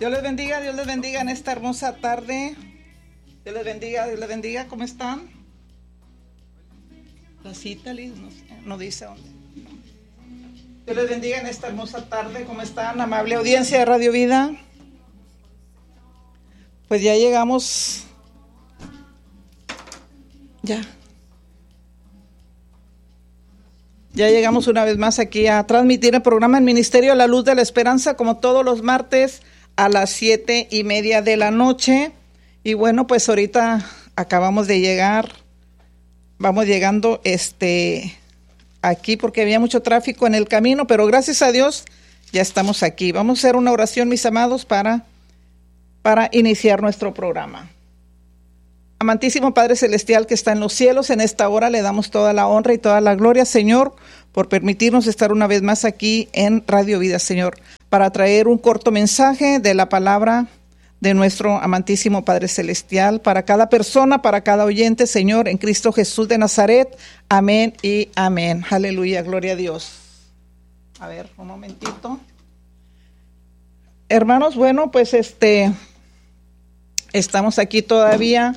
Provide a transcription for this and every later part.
Dios les bendiga en esta hermosa tarde. Dios les bendiga, ¿cómo están? La cita, Liz, no dice dónde. Dios les bendiga en esta hermosa tarde, ¿cómo están? Amable audiencia de Radio Vida. Pues ya llegamos, ya llegamos una vez más aquí a transmitir el programa El Ministerio a la Luz de la Esperanza, como todos los martes a las 7:30 de la noche. Y bueno, pues ahorita acabamos de llegar, vamos llegando aquí porque había mucho tráfico en el camino, pero gracias a Dios ya estamos aquí. Vamos a hacer una oración, mis amados, para iniciar nuestro programa. Amantísimo Padre Celestial que está en los cielos, en esta hora le damos toda la honra y toda la gloria, Señor, por permitirnos estar una vez más aquí en Radio Vida, Señor, para traer un corto mensaje de la palabra de nuestro amantísimo Padre Celestial para cada persona, para cada oyente, Señor, en Cristo Jesús de Nazaret. Amén y amén. Aleluya, gloria a Dios. A ver, un momentito. Hermanos, bueno, pues estamos aquí todavía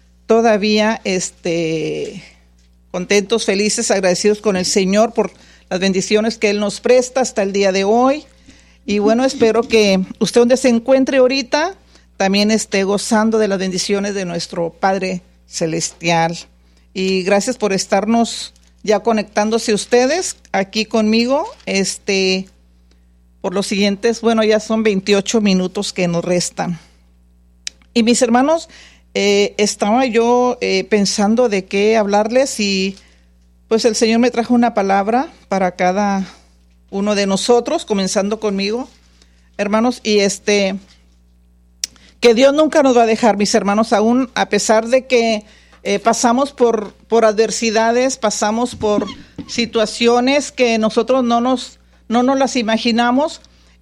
contentos, felices, agradecidos con el Señor por las bendiciones que Él nos presta hasta el día de hoy. Y bueno, espero que usted donde se encuentre ahorita también esté gozando de las bendiciones de nuestro Padre Celestial. Y gracias por estarnos ya conectándose ustedes aquí conmigo, por los siguientes, bueno, ya son 28 minutos que nos restan. Y mis hermanos, estaba yo pensando de qué hablarles y pues el Señor me trajo una palabra para cada uno de nosotros, comenzando conmigo, hermanos, y que Dios nunca nos va a dejar, mis hermanos, aún a pesar de que pasamos por adversidades, pasamos por situaciones que nosotros no nos las imaginamos.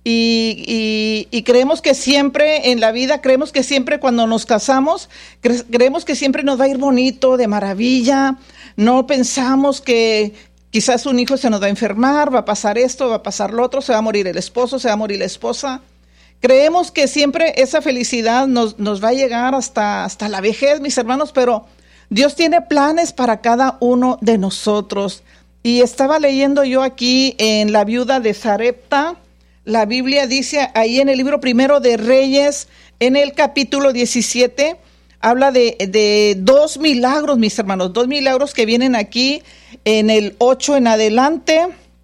Y creemos que siempre en la vida, creemos que siempre cuando nos casamos, creemos que siempre nos va a ir bonito, de maravilla. No pensamos que quizás un hijo se nos va a enfermar, va a pasar esto, va a pasar lo otro, se va a morir el esposo, se va a morir la esposa. Creemos que siempre esa felicidad nos va a llegar hasta la vejez, mis hermanos, pero Dios tiene planes para cada uno de nosotros. Y estaba leyendo yo aquí en la viuda de Sarepta. La Biblia dice ahí en el libro primero de Reyes, en el capítulo 17, habla de 2 milagros, mis hermanos, 2 milagros que vienen aquí en el 8 en adelante.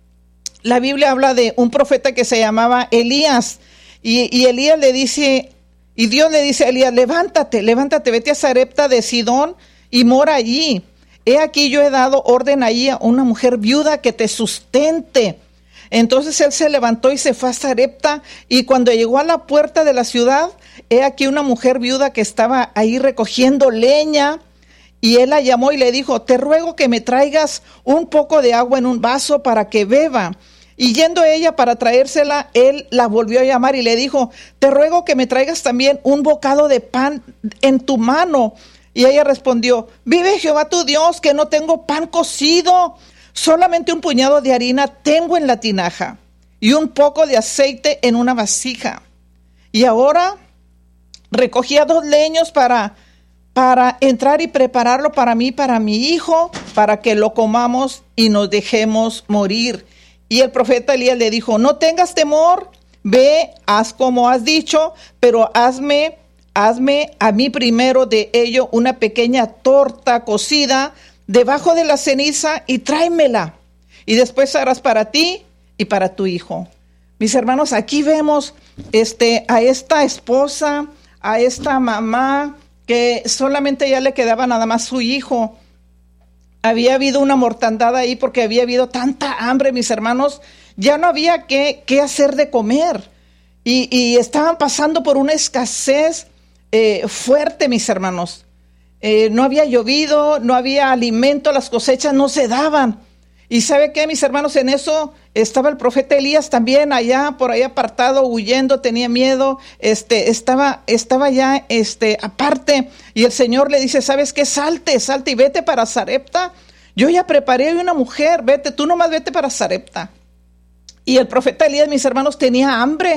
La Biblia habla de un profeta que se llamaba Elías, y Elías le dice, y Dios le dice a Elías, levántate, vete a Sarepta de Sidón y mora allí. He aquí yo he dado orden allí a una mujer viuda que te sustente. Entonces él se levantó y se fue a Sarepta, y cuando llegó a la puerta de la ciudad, he aquí una mujer viuda que estaba ahí recogiendo leña, y él la llamó y le dijo, te ruego que me traigas un poco de agua en un vaso para que beba. Y yendo ella para traérsela, él la volvió a llamar y le dijo, te ruego que me traigas también un bocado de pan en tu mano. Y ella respondió, vive Jehová tu Dios, que no tengo pan cocido, solamente un puñado de harina tengo en la tinaja y un poco de aceite en una vasija. Y ahora recogía 2 leños para entrar y prepararlo para mí, para mi hijo, para que lo comamos y nos dejemos morir. Y el profeta Elías le dijo, no tengas temor, ve, haz como has dicho, pero hazme a mí primero de ello una pequeña torta cocida debajo de la ceniza y tráemela, y después harás para ti y para tu hijo. Mis hermanos, aquí vemos a esta esposa, a esta mamá, que solamente ya le quedaba nada más su hijo. Había habido una mortandad ahí porque había habido tanta hambre, mis hermanos, ya no había qué hacer de comer, y estaban pasando por una escasez fuerte, mis hermanos. No había llovido, no había alimento, las cosechas no se daban. Y ¿sabe qué, mis hermanos? En eso estaba el profeta Elías también allá, por ahí apartado, huyendo, tenía miedo, estaba ya aparte. Y el Señor le dice, ¿sabes qué? Salte y vete para Sarepta. Yo ya preparé una mujer, vete, tú nomás vete para Sarepta. Y el profeta Elías, mis hermanos, tenía hambre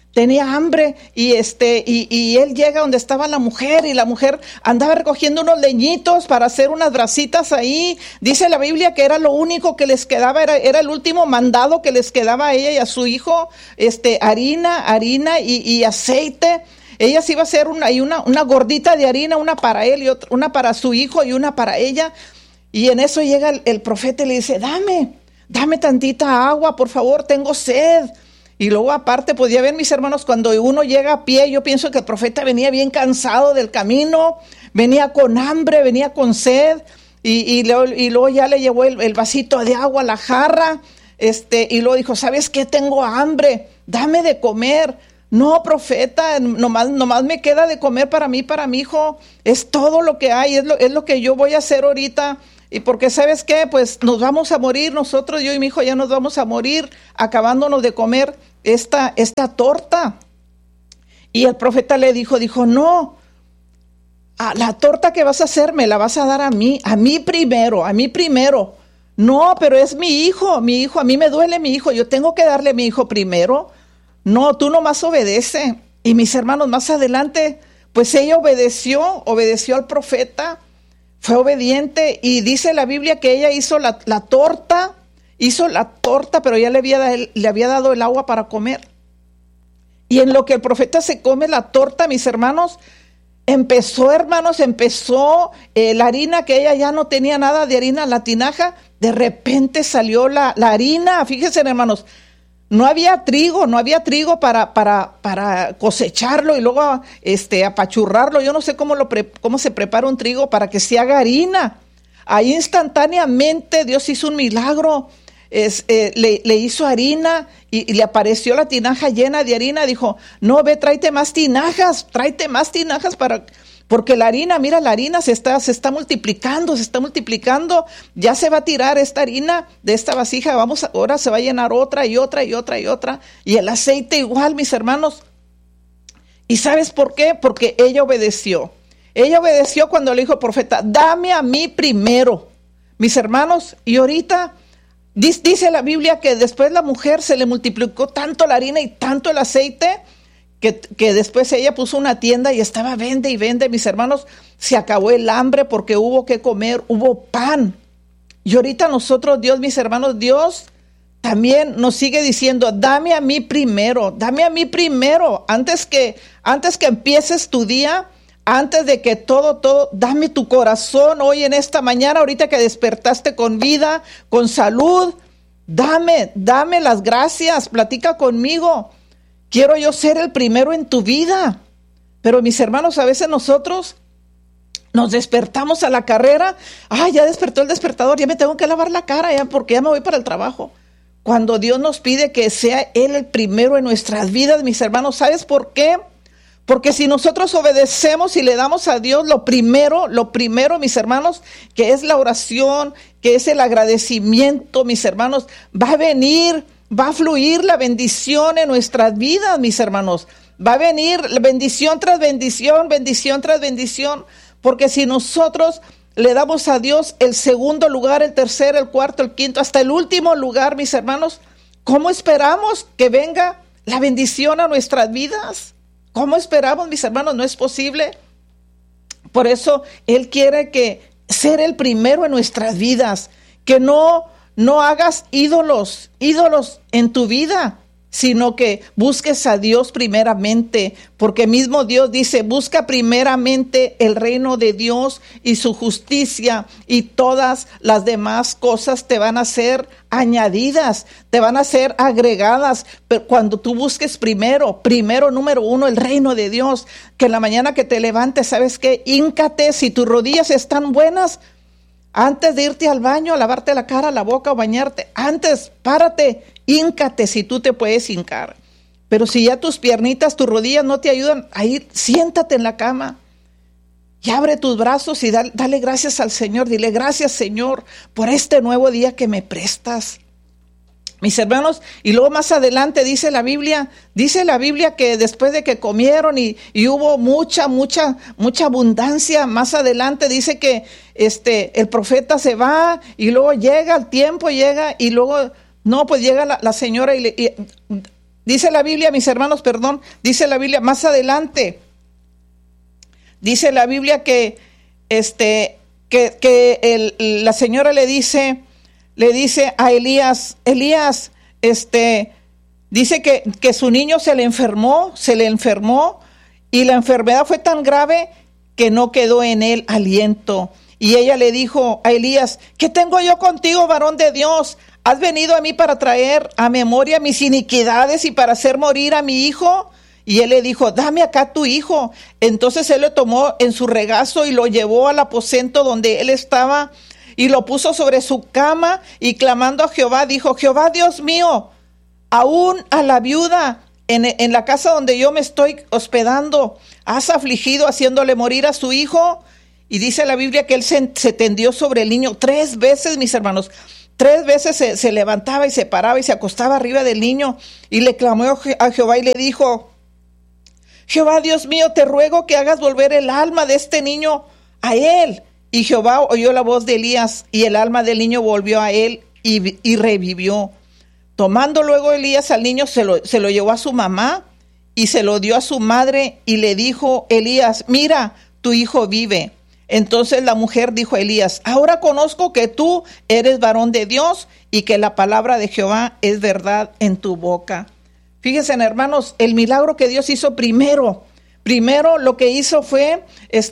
tenía hambre y él llega donde estaba la mujer y la mujer andaba recogiendo unos leñitos para hacer unas brasitas ahí. Dice la Biblia que era lo único que les quedaba, era el último mandado que les quedaba a ella y a su hijo, harina y aceite. Ella se iba a hacer una gordita de harina, una para él y otra, una para su hijo y una para ella. Y en eso llega el profeta y le dice, dame tantita agua, por favor, tengo sed. Y luego aparte podía ver, mis hermanos, cuando uno llega a pie, yo pienso que el profeta venía bien cansado del camino, venía con hambre, venía con sed, y luego ya le llevó el vasito de agua, la jarra, y luego dijo, ¿sabes qué? Tengo hambre, dame de comer. No, profeta, nomás me queda de comer para mí, para mi hijo, es todo lo que hay, es lo que yo voy a hacer ahorita. Y porque, ¿sabes qué? Pues nos vamos a morir nosotros, yo y mi hijo ya nos vamos a morir acabándonos de comer esta torta. Y el profeta le dijo, no, la torta que vas a hacer me la vas a dar a mí primero. No, pero es mi hijo, a mí me duele mi hijo, yo tengo que darle a mi hijo primero. No, tú nomás obedece. Y mis hermanos, más adelante, pues ella obedeció al profeta, fue obediente, y dice la Biblia que ella hizo la torta, pero ya le había dado el agua para comer. Y en lo que el profeta se come la torta, mis hermanos, empezó la harina, que ella ya no tenía nada de harina en la tinaja, de repente salió la harina. Fíjense, hermanos, no había trigo para cosecharlo y luego apachurrarlo. Yo no sé cómo se prepara un trigo para que se haga harina. Ahí instantáneamente Dios hizo un milagro. Le hizo harina y le apareció la tinaja llena de harina. Dijo, no, ve, tráete más tinajas porque la harina se está multiplicando, ya se va a tirar esta harina de esta vasija, ahora se va a llenar otra y otra, y el aceite igual, mis hermanos. ¿Y sabes por qué? Porque ella obedeció cuando le dijo el profeta, dame a mí primero, mis hermanos. Y ahorita dice la Biblia que después la mujer se le multiplicó tanto la harina y tanto el aceite, que después ella puso una tienda y estaba vende y vende, mis hermanos. Se acabó el hambre porque hubo que comer, hubo pan. Y ahorita nosotros, mis hermanos, Dios también nos sigue diciendo, dame a mí primero, antes que empieces tu día, antes de que todo, dame tu corazón hoy en esta mañana, ahorita que despertaste con vida, con salud, dame las gracias, platica conmigo. Quiero yo ser el primero en tu vida. Pero mis hermanos, a veces nosotros nos despertamos a la carrera. Ya despertó el despertador, ya me tengo que lavar la cara porque ya me voy para el trabajo. Cuando Dios nos pide que sea Él el primero en nuestras vidas, mis hermanos, ¿sabes por qué? Porque si nosotros obedecemos y le damos a Dios lo primero, mis hermanos, que es la oración, que es el agradecimiento, mis hermanos, va a fluir la bendición en nuestras vidas, mis hermanos. Va a venir bendición tras bendición, porque si nosotros le damos a Dios el segundo lugar, el tercer, el cuarto, el quinto, hasta el último lugar, mis hermanos, ¿cómo esperamos que venga la bendición a nuestras vidas? ¿Cómo esperamos, mis hermanos? No es posible. Por eso Él quiere que ser el primero en nuestras vidas, que no hagas ídolos en tu vida, sino que busques a Dios primeramente, porque mismo Dios dice, busca primeramente el reino de Dios y su justicia, y todas las demás cosas te van a ser añadidas, te van a ser agregadas. Pero cuando tú busques primero, número uno, el reino de Dios, que en la mañana que te levantes, ¿sabes qué? Híncate, si tus rodillas están buenas, antes de irte al baño, a lavarte la cara, la boca o bañarte, antes párate, híncate si tú te puedes hincar. Pero si ya tus piernitas, tus rodillas no te ayudan a ir, siéntate en la cama y abre tus brazos y dale gracias al Señor. Dile, gracias, Señor, por este nuevo día que me prestas. Mis hermanos, y luego más adelante dice la Biblia que después de que comieron y hubo mucha abundancia, más adelante dice que el profeta se va y luego llega el tiempo, y luego, no, pues llega la señora y dice la Biblia, mis hermanos, perdón, dice la Biblia más adelante, dice la Biblia que la señora le dice a Elías, dice que su niño se le enfermó y la enfermedad fue tan grave que no quedó en él aliento. Y ella le dijo a Elías, ¿qué tengo yo contigo, varón de Dios? ¿Has venido a mí para traer a memoria mis iniquidades y para hacer morir a mi hijo? Y él le dijo, dame acá tu hijo. Entonces él lo tomó en su regazo y lo llevó al aposento donde él estaba y lo puso sobre su cama y clamando a Jehová, dijo, Jehová Dios mío, aún a la viuda en la casa donde yo me estoy hospedando, has afligido haciéndole morir a su hijo. Y dice la Biblia que él se tendió sobre el niño 3 veces, mis hermanos. 3 veces se levantaba y se paraba y se acostaba arriba del niño y le clamó a Jehová y le dijo, Jehová Dios mío, te ruego que hagas volver el alma de este niño a él. Y Jehová oyó la voz de Elías y el alma del niño volvió a él y revivió. Tomando luego Elías al niño, se lo llevó a su mamá y se lo dio a su madre y le dijo Elías, mira, tu hijo vive. Entonces la mujer dijo a Elías, ahora conozco que tú eres varón de Dios y que la palabra de Jehová es verdad en tu boca. Fíjense, hermanos, el milagro que Dios hizo primero lo que hizo fue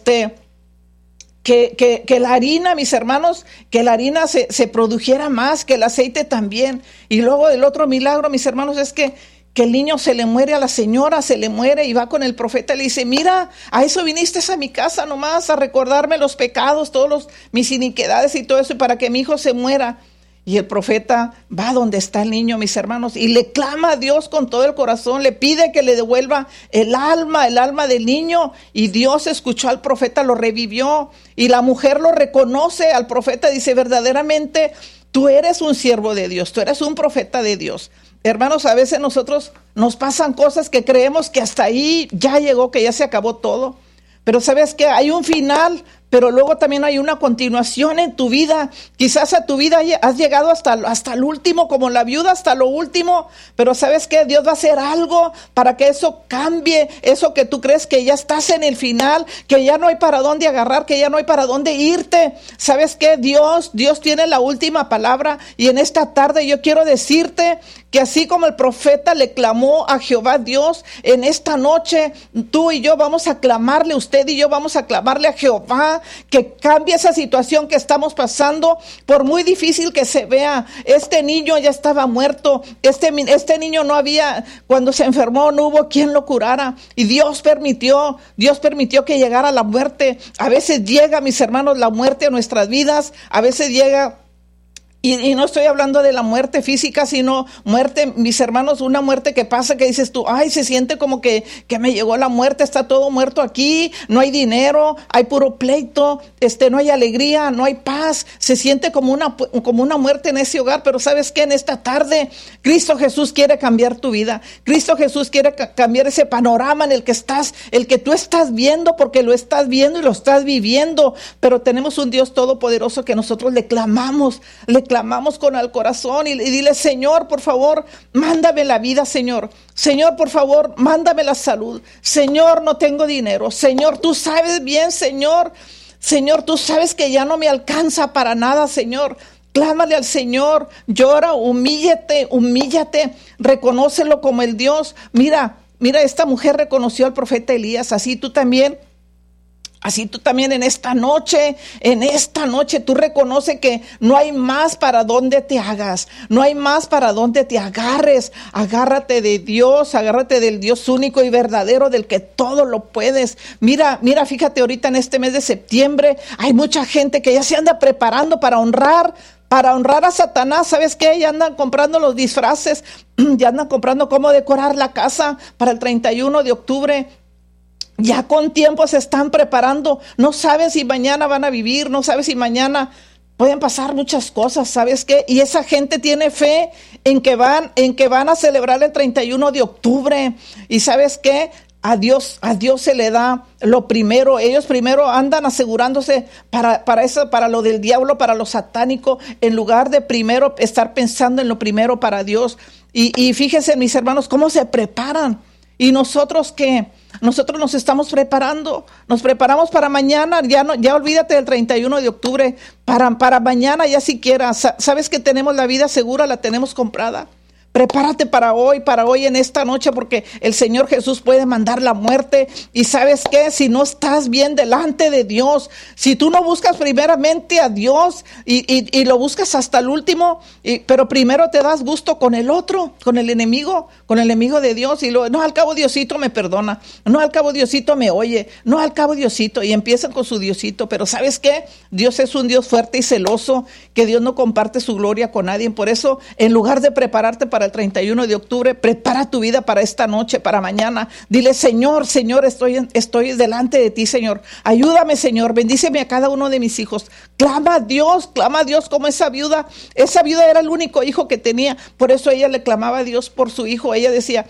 que la harina, mis hermanos, que la harina se produjera más, que el aceite también. Y luego el otro milagro, mis hermanos, es que el niño se le muere a la señora, se le muere y va con el profeta y le dice, mira, a eso viniste a mi casa nomás, a recordarme los pecados, mis iniquidades y todo eso, y para que mi hijo se muera. Y el profeta va donde está el niño, mis hermanos, y le clama a Dios con todo el corazón, le pide que le devuelva el alma del niño, y Dios escuchó al profeta, lo revivió, y la mujer lo reconoce al profeta, dice, verdaderamente tú eres un siervo de Dios, tú eres un profeta de Dios. Hermanos, a veces nosotros nos pasan cosas que creemos que hasta ahí ya llegó, que ya se acabó todo. Pero sabes que hay un final, pero luego también hay una continuación en tu vida. Quizás a tu vida has llegado hasta el último, como la viuda, hasta lo último. Pero sabes que Dios va a hacer algo para que eso cambie, eso que tú crees que ya estás en el final, que ya no hay para dónde agarrar, que ya no hay para dónde irte. Sabes que Dios tiene la última palabra. Y en esta tarde yo quiero decirte que así como el profeta le clamó a Jehová Dios, en esta noche tú y yo vamos a clamarle, usted y yo vamos a clamarle a Jehová, que cambie esa situación que estamos pasando, por muy difícil que se vea. Este niño ya estaba muerto, este niño no había, cuando se enfermó no hubo quien lo curara, y Dios permitió que llegara la muerte. A veces llega, mis hermanos, la muerte a nuestras vidas, a veces llega. Y no estoy hablando de la muerte física, sino muerte, mis hermanos, una muerte que pasa, que dices tú, ay, se siente como que me llegó la muerte, está todo muerto aquí, no hay dinero, hay puro pleito, no hay alegría, no hay paz, se siente como una muerte en ese hogar. Pero ¿sabes qué? En esta tarde, Cristo Jesús quiere cambiar tu vida. Cristo Jesús quiere cambiar ese panorama en el que estás, el que tú estás viendo, porque lo estás viendo y lo estás viviendo. Pero tenemos un Dios todopoderoso que nosotros le clamamos con el corazón y dile, Señor, por favor, mándame la vida, Señor. Señor, por favor, mándame la salud. Señor, no tengo dinero. Señor, tú sabes bien, Señor. Señor, tú sabes que ya no me alcanza para nada, Señor. Clámale al Señor, llora, humíllate, reconócelo como el Dios. Mira, esta mujer reconoció al profeta Elías, así tú también en esta noche tú reconoces que no hay más para donde te hagas, no hay más para donde te agarres. Agárrate de Dios, agárrate del Dios único y verdadero, del que todo lo puedes. Mira, fíjate, ahorita en este mes de septiembre hay mucha gente que ya se anda preparando para honrar a Satanás. ¿Sabes qué? Ya andan comprando los disfraces, ya andan comprando cómo decorar la casa para el 31 de octubre. Ya con tiempo se están preparando. No saben si mañana van a vivir, no saben si mañana pueden pasar muchas cosas, ¿sabes qué? Y esa gente tiene fe en que van a celebrar el 31 de octubre. Y ¿sabes qué? A Dios se le da lo primero. Ellos primero andan asegurándose para eso, para lo del diablo, para lo satánico, en lugar de primero estar pensando en lo primero para Dios. Y fíjense, mis hermanos, cómo se preparan. Y nosotros nosotros nos estamos preparando, nos preparamos para mañana. Ya olvídate del 31 de octubre, para mañana ya siquiera. Sabes que tenemos la vida segura, la tenemos comprada. Prepárate para hoy en esta noche, porque el Señor Jesús puede mandar la muerte. Y ¿sabes qué? Si no estás bien delante de Dios, si tú no buscas primeramente a Dios y lo buscas hasta el último, pero primero te das gusto con el otro, con el enemigo de Dios, y no, al cabo Diosito me perdona, no, al cabo Diosito me oye, no, al cabo Diosito, y empiezan con su Diosito. Pero ¿sabes qué? Dios es un Dios fuerte y celoso, que Dios no comparte su gloria con nadie. Por eso, en lugar de prepararte para el 31 de octubre, prepara tu vida para esta noche, para mañana. Dile: Señor, estoy delante de ti, Señor. Ayúdame, Señor. Bendíceme a cada uno de mis hijos. Clama a Dios como esa viuda. Esa viuda era el único hijo que tenía. Por eso ella le clamaba a Dios por su hijo. Ella decía: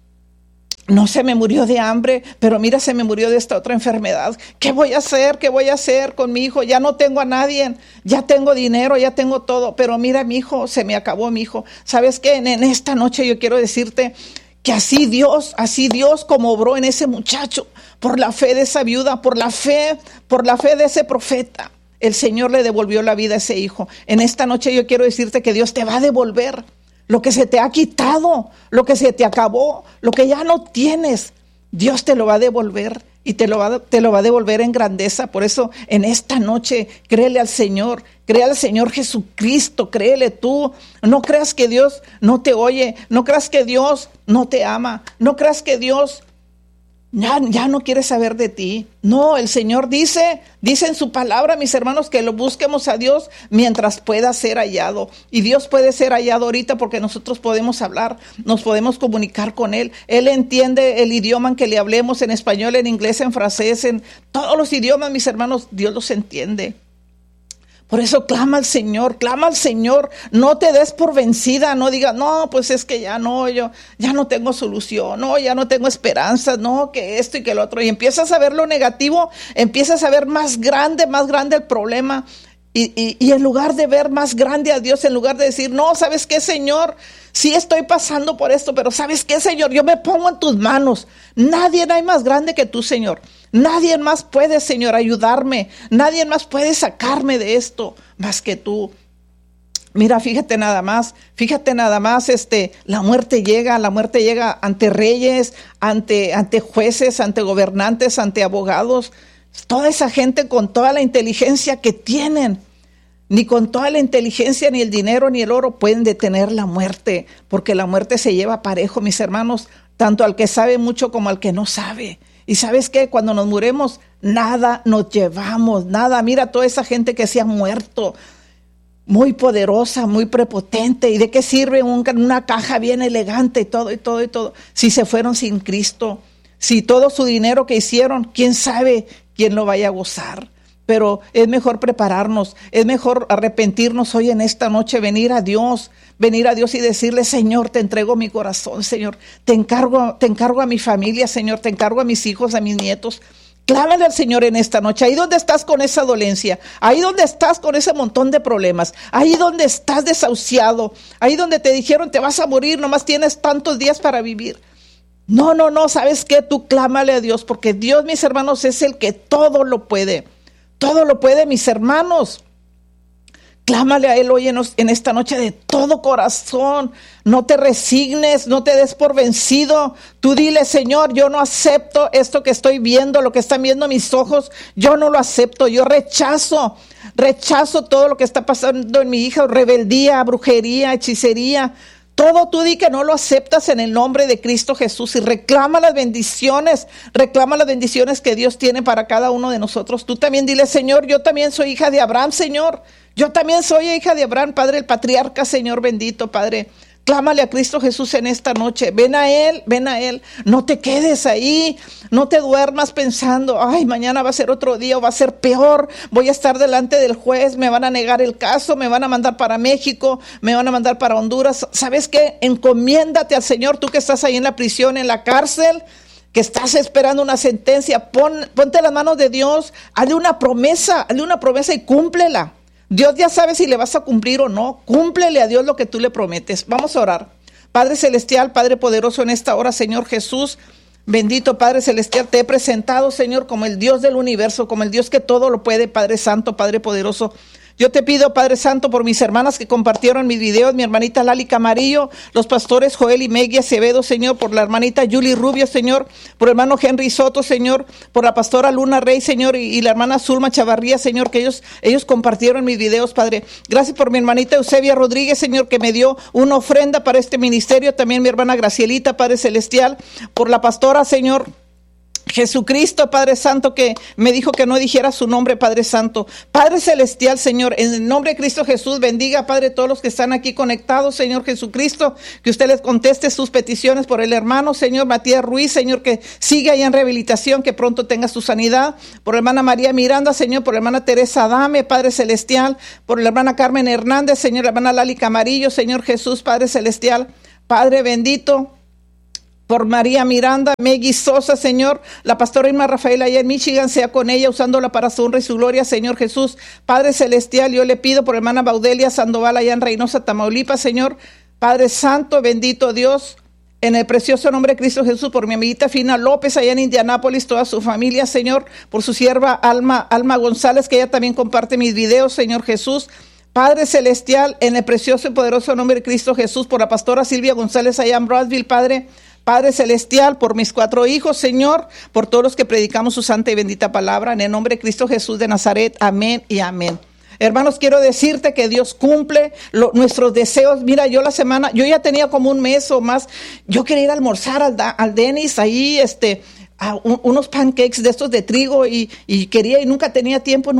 no se me murió de hambre, pero mira, se me murió de esta otra enfermedad. ¿Qué voy a hacer? ¿Qué voy a hacer con mi hijo? Ya no tengo a nadie, ya tengo dinero, ya tengo todo, pero mira, mi hijo, se me acabó mi hijo. ¿Sabes qué? En esta noche yo quiero decirte que así Dios como obró en ese muchacho, por la fe de esa viuda, por la fe de ese profeta, el Señor le devolvió la vida a ese hijo. En esta noche yo quiero decirte que Dios te va a devolver lo que se te ha quitado, lo que se te acabó, lo que ya no tienes. Dios te lo va a devolver, y te lo va a devolver en grandeza. Por eso, en esta noche, créele al Señor Jesucristo, créele tú. No creas que Dios no te oye, no creas que Dios no te ama, no creas que Dios ya no quiere saber de ti. No, el Señor dice en su palabra, mis hermanos, que lo busquemos a Dios mientras pueda ser hallado. Y Dios puede ser hallado ahorita, porque nosotros podemos hablar, nos podemos comunicar con Él. Él entiende el idioma en que le hablemos, en español, en inglés, en francés, en todos los idiomas, mis hermanos, Dios los entiende. Por eso clama al Señor, no te des por vencida, no digas: no, pues es que yo ya no tengo solución, no, ya no tengo esperanza, no, que esto y que lo otro. Y empiezas a ver lo negativo, empiezas a ver más grande el problema. Y en lugar de ver más grande a Dios, en lugar de decir: no, ¿sabes qué, Señor? Sí estoy pasando por esto, pero ¿sabes qué, Señor? Yo me pongo en tus manos. Nadie hay más grande que tú, Señor. Nadie más puede, Señor, ayudarme. Nadie más puede sacarme de esto más que tú. Mira, fíjate nada más, la muerte llega ante reyes, ante jueces, ante gobernantes, ante abogados. Toda esa gente, con toda la inteligencia que tienen, ni con toda la inteligencia, ni el dinero, ni el oro pueden detener la muerte, porque la muerte se lleva parejo, mis hermanos, tanto al que sabe mucho como al que no sabe. Y ¿sabes qué? Cuando nos muremos, nada nos llevamos, nada. Mira toda esa gente que se ha muerto, muy poderosa, muy prepotente. ¿Y de qué sirve una caja bien elegante y todo, si se fueron sin Cristo? Si todo su dinero que hicieron, quién sabe quién lo vaya a gozar. Pero es mejor prepararnos, es mejor arrepentirnos hoy en esta noche, venir a Dios y decirle: Señor, te entrego mi corazón, Señor, te encargo a mi familia, Señor, te encargo a mis hijos, a mis nietos. Clámale al Señor en esta noche, ahí donde estás con esa dolencia, ahí donde estás con ese montón de problemas, ahí donde estás desahuciado, ahí donde te dijeron: te vas a morir, nomás tienes tantos días para vivir. No, ¿sabes qué? Tú clámale a Dios, porque Dios, mis hermanos, es el que todo lo puede, mis hermanos. Clámale a Él hoy en esta noche de todo corazón. No te resignes, no te des por vencido. Tú dile: Señor, yo no acepto esto que estoy viendo, lo que están viendo mis ojos. Yo no lo acepto, yo rechazo todo lo que está pasando en mi hija. Rebeldía, brujería, hechicería. Todo tú di que no lo aceptas en el nombre de Cristo Jesús, y reclama las bendiciones que Dios tiene para cada uno de nosotros. Tú también dile: Señor, yo también soy hija de Abraham, Señor. Yo también soy hija de Abraham, Padre, el patriarca, Señor bendito, Padre. Clámale a Cristo Jesús en esta noche. Ven a Él. No te quedes ahí. No te duermas pensando: ay, mañana va a ser otro día o va a ser peor. Voy a estar delante del juez, me van a negar el caso, me van a mandar para México, me van a mandar para Honduras. ¿Sabes qué? Encomiéndate al Señor, tú que estás ahí en la prisión, en la cárcel. que estás esperando una sentencia, ponte en las manos de Dios, hazle una promesa y cúmplela. Dios ya sabe si le vas a cumplir o no. Cúmplele a Dios lo que tú le prometes. Vamos a orar. Padre celestial, Padre poderoso, en esta hora, Señor Jesús, bendito Padre celestial, te he presentado, Señor, como el Dios del universo, como el Dios que todo lo puede, Padre santo, Padre poderoso. Yo te pido, Padre Santo, por mis hermanas que compartieron mis videos, mi hermanita Lali Camarillo, los pastores Joel y Megui Acevedo, Señor, por la hermanita Julie Rubio, Señor, por el hermano Henry Soto, Señor, por la pastora Luna Rey, Señor, y la hermana Zulma Chavarría, Señor, que ellos compartieron mis videos, Padre. Gracias por mi hermanita Eusebia Rodríguez, Señor, que me dio una ofrenda para este ministerio. También mi hermana Gracielita, Padre Celestial, por la pastora, Señor Jesucristo, Padre Santo, que me dijo que no dijera su nombre, Padre Santo. Padre Celestial, Señor, en el nombre de Cristo Jesús, bendiga, Padre, todos los que están aquí conectados, Señor Jesucristo, que usted les conteste sus peticiones por el hermano, Señor Matías Ruiz, Señor, que siga allá en rehabilitación, que pronto tenga su sanidad, por la hermana María Miranda, Señor, por la hermana Teresa Adame, Padre Celestial, por la hermana Carmen Hernández, Señor, la hermana Lali Camarillo, Señor Jesús, Padre Celestial, Padre bendito, por María Miranda, Megui Sosa, Señor, la pastora Irma Rafael allá en Michigan, sea con ella, usándola para su honra y su gloria, Señor Jesús. Padre Celestial, yo le pido por hermana Baudelia Sandoval allá en Reynosa, Tamaulipas, Señor. Padre Santo, bendito Dios, en el precioso nombre de Cristo Jesús, por mi amiguita Fina López allá en Indianápolis, toda su familia, Señor, por su sierva Alma González, que ella también comparte mis videos, Señor Jesús. Padre Celestial, en el precioso y poderoso nombre de Cristo Jesús, por la pastora Silvia González allá en Broadville, Padre Celestial, por mis 4 hijos, Señor, por todos los que predicamos su santa y bendita palabra, en el nombre de Cristo Jesús de Nazaret, amén y amén. Hermanos, quiero decirte que Dios cumple nuestros deseos. Mira, yo ya tenía como un mes o más, yo quería ir a almorzar al Dennis, ahí, unos pancakes de estos de trigo y quería y nunca tenía tiempo.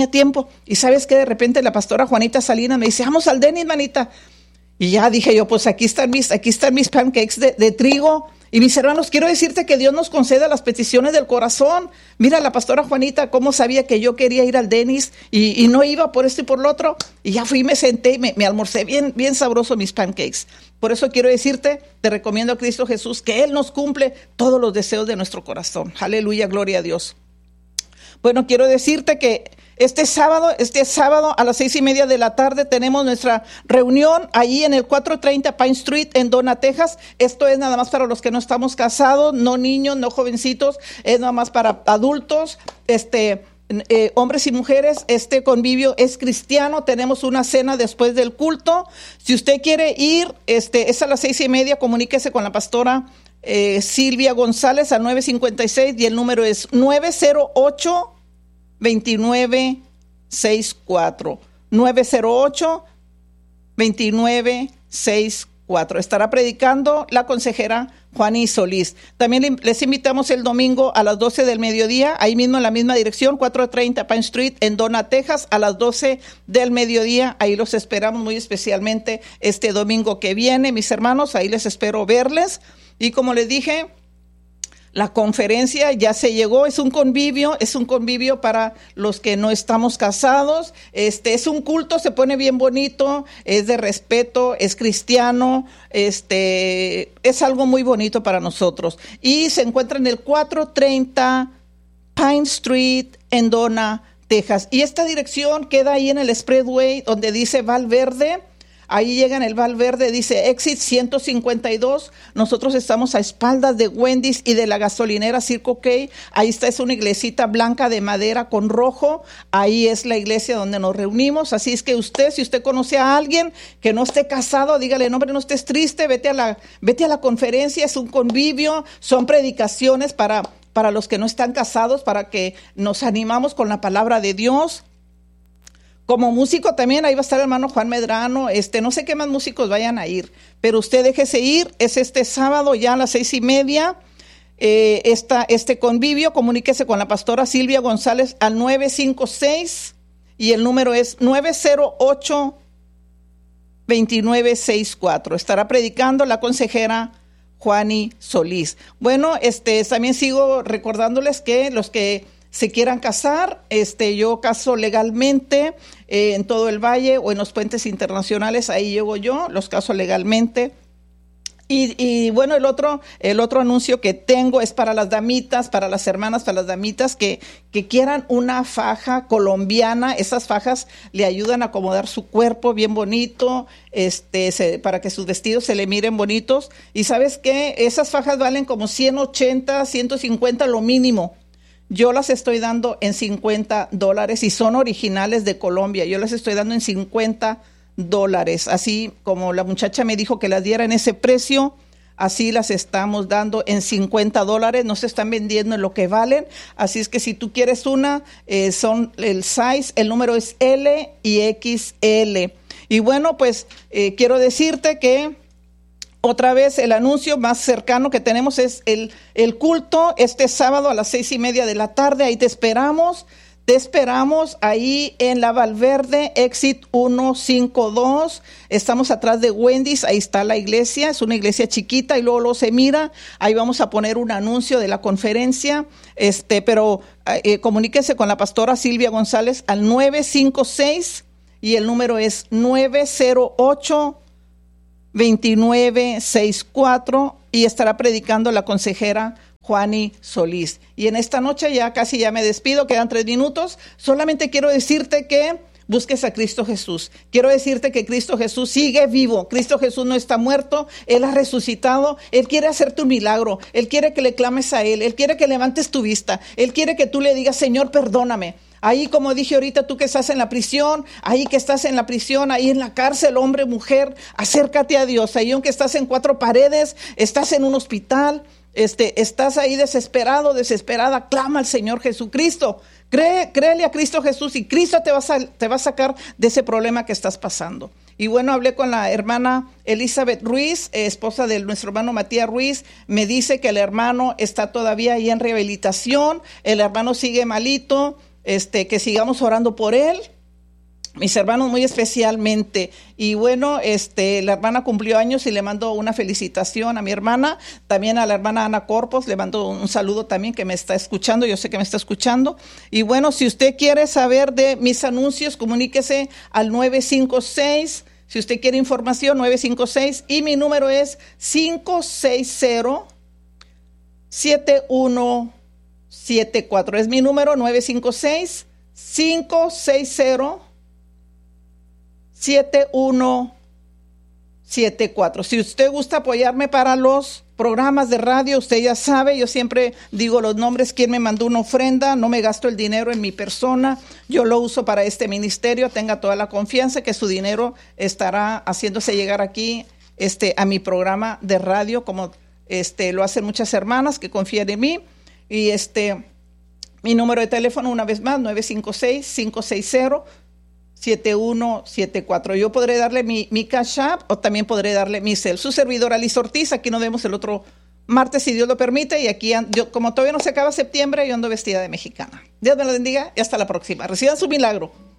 Y sabes que de repente la pastora Juanita Salinas me dice, vamos al Dennis, manita. Y ya dije yo, pues aquí están mis pancakes de trigo. Y mis hermanos, quiero decirte que Dios nos conceda las peticiones del corazón. Mira, la pastora Juanita, cómo sabía que yo quería ir al Dennis y no iba por esto y por lo otro. Y ya fui, me senté y me almorcé bien sabroso mis pancakes. Por eso quiero decirte, te recomiendo a Cristo Jesús, que Él nos cumple todos los deseos de nuestro corazón. Aleluya, gloria a Dios. Bueno, quiero decirte que este sábado a las 6:30 de la tarde tenemos nuestra reunión allí en el 430 Pine Street en Donna, Texas. Esto es nada más para los que no estamos casados, no niños, no jovencitos, es nada más para adultos, hombres y mujeres. Este convivio es cristiano. Tenemos una cena después del culto. Si usted quiere ir, es a las 6:30, comuníquese con la pastora Silvia González al 956 y el número es 908-2964. 908-2964. Estará predicando la consejera Juani Solís. También les invitamos el domingo a las 12 del mediodía, ahí mismo en la misma dirección, 430 Pine Street en Donna, Texas, a las 12 del mediodía. Ahí los esperamos muy especialmente este domingo que viene, mis hermanos. Ahí les espero verles. Y como les dije, la conferencia ya se llegó, es un convivio para los que no estamos casados. Es un culto, se pone bien bonito, es de respeto, es cristiano, es algo muy bonito para nosotros. Y se encuentra en el 430 Pine Street en Donna, Texas. Y esta dirección queda ahí en el Expressway donde dice Val Verde. Ahí llega en el Val Verde, dice Exit 152. Nosotros estamos a espaldas de Wendy's y de la gasolinera Circle K. Ahí está, es una iglesita blanca de madera con rojo. Ahí es la iglesia donde nos reunimos. Así es que si usted conoce a alguien que no esté casado, dígale, no, hombre, no estés triste, vete a la conferencia. Es un convivio, son predicaciones para los que no están casados, para que nos animamos con la palabra de Dios. Como músico también, ahí va a estar el hermano Juan Medrano, no sé qué más músicos vayan a ir, pero usted déjese ir, es este sábado ya a las 6:30, este convivio. Comuníquese con la pastora Silvia González al 956 y el número es 908-2964. Estará predicando la consejera Juani Solís. Bueno, también sigo recordándoles que los que se quieran casar, yo caso legalmente en todo el valle o en los puentes internacionales, ahí llego yo, los caso legalmente. Y bueno, el otro anuncio que tengo es para las damitas, para las hermanas, para las damitas que quieran una faja colombiana. Esas fajas le ayudan a acomodar su cuerpo bien bonito, para que sus vestidos se le miren bonitos. Y ¿sabes qué? Esas fajas valen como 180, 150 lo mínimo. Yo las estoy dando en $50 y son originales de Colombia. Yo las estoy dando en $50. Así como la muchacha me dijo que las diera en ese precio, así las estamos dando en $50. No se están vendiendo en lo que valen. Así es que si tú quieres una, son el size, el número es L y XL. Y bueno, pues quiero decirte que otra vez el anuncio más cercano que tenemos es el culto este sábado a las 6:30 de la tarde. Ahí te esperamos. Te esperamos ahí en la Valverde, Exit 152. Estamos atrás de Wendy's, ahí está la iglesia, es una iglesia chiquita y luego se mira. Ahí vamos a poner un anuncio de la conferencia, pero comuníquese con la pastora Silvia González al 956 y el número es 908-2964 y estará predicando la consejera Juani Solís. Y en esta noche ya casi ya me despido, quedan 3 minutos. Solamente quiero decirte que busques a Cristo Jesús. Quiero decirte que Cristo Jesús sigue vivo. Cristo Jesús no está muerto. Él ha resucitado. Él quiere hacerte un milagro. Él quiere que le clames a Él. Él quiere que levantes tu vista. Él quiere que tú le digas, Señor, perdóname. Ahí, como dije ahorita, tú que estás en la prisión, ahí que estás en la prisión, ahí en la cárcel, hombre, mujer, acércate a Dios. Ahí aunque estás en 4 paredes, estás en un hospital, estás ahí desesperado, desesperada, clama al Señor Jesucristo. Créele a Cristo Jesús y Cristo te va a sacar de ese problema que estás pasando. Y bueno, hablé con la hermana Elizabeth Ruiz, esposa de nuestro hermano Matías Ruiz. Me dice que el hermano está todavía ahí en rehabilitación, el hermano sigue malito, que sigamos orando por él. Mis hermanos muy especialmente. Y bueno, la hermana cumplió años y le mando una felicitación a mi hermana, también a la hermana Ana Corpos, le mando un saludo también que me está escuchando, yo sé que me está escuchando. Y bueno, si usted quiere saber de mis anuncios, comuníquese al 956, si usted quiere información, 956, y mi número es 560-7174. Es mi número, 956-560-7174. 7174. Si usted gusta apoyarme para los programas de radio, usted ya sabe, yo siempre digo los nombres, quien me mandó una ofrenda, no me gasto el dinero en mi persona, yo lo uso para este ministerio, tenga toda la confianza que su dinero estará haciéndose llegar aquí a mi programa de radio, como lo hacen muchas hermanas que confían en mí. Y mi número de teléfono, una vez más, 956-560-7174. Yo podré darle mi Cash App o también podré darle mi cel. Su servidora Liz Ortiz, aquí nos vemos el otro martes si Dios lo permite, y aquí yo, como todavía no se acaba septiembre, yo ando vestida de mexicana. Dios me lo bendiga y hasta la próxima. Reciban su milagro.